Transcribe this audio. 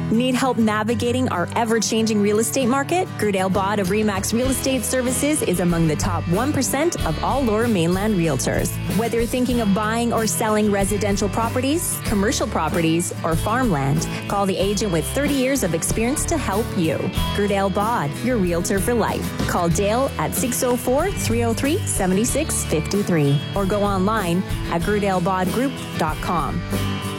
Need help navigating our ever-changing real estate market? Gerdale Bod of RE/MAX Real Estate Services is among the top 1% of all Lower Mainland realtors. Whether you're thinking of buying or selling residential properties, commercial properties, or farmland, call the agent with 30 years of experience to help you. Gerdale Bod, your realtor for life. Call Dale at 604-303-7653 or go online at gerdalebodgroup.com.